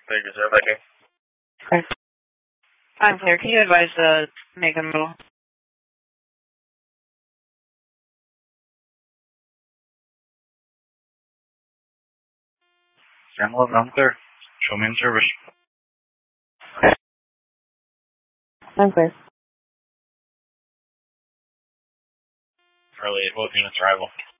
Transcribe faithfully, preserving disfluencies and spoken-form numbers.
Thank you, sir. Thank you. Okay. I'm clear. Can you advise the make and model? seven eleven, I'm clear. Show me in service. I'm clear. Charlie, both units arrival.